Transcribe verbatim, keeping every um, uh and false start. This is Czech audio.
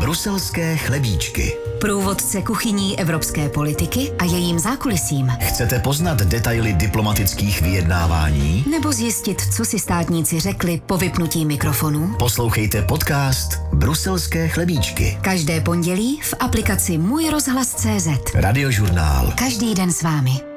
Bruselské chlebíčky. Průvodce kuchyní evropské politiky a jejím zákulisím. Chcete poznat detaily diplomatických vyjednávání? Nebo zjistit, co si státníci řekli po vypnutí mikrofonů? Poslouchejte podcast Bruselské chlebíčky. Každé pondělí v aplikaci Můj rozhlas tečka cé zet. Radiožurnál. Každý den s vámi.